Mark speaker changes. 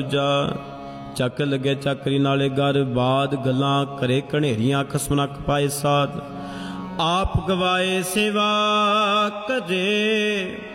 Speaker 1: ਜਾ ਚੱਕ ਲੱਗੇ ਚੱਕਰੀ नाले घर बाद गल्लां करे घनेरियां अख सुनक पाए साध आप गवाए सेवा करे